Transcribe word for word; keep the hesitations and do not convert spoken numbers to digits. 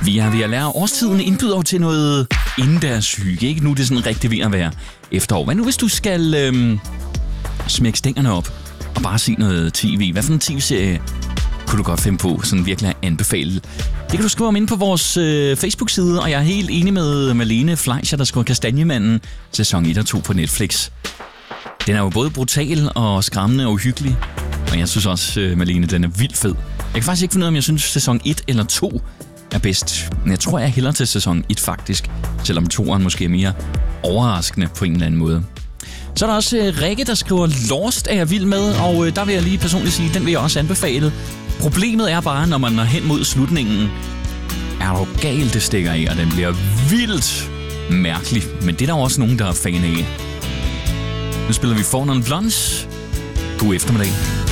Vi er ved at lære årstiden indbyder til noget indendørshygge, ikke? Nu er det sådan rigtig ved at være efterår. Hvad nu hvis du skal øhm, smække stængerne op og bare se noget tv? Hvad for en tv-serie kunne du godt finde på, sådan virkelig at anbefale? Det kan du skrive om inde på vores øh, Facebook-side, og jeg er helt enig med Malene Fleischer, der skriver Kastanjemanden, sæson et og to på Netflix. Den er jo både brutal og skræmmende og uhyggelig, og jeg synes også, øh, Malene, den er vildt fed. Jeg kan faktisk ikke finde ud af, om jeg synes, sæson et eller to er bedst. Men jeg tror, jeg hælder til sæson et faktisk, selvom toeren måske er mere overraskende på en eller anden måde. Så er der også øh, Rikke, der skriver Lost er jeg vild med, og øh, der vil jeg lige personligt sige, den vil jeg også anbefale. Problemet er bare, når man når hen mod slutningen, er du galt, det stikker af, og den bliver vildt mærkelig. Men det er der også nogen, der er fan af. Nu spiller vi Four Non Blondes. God eftermiddag.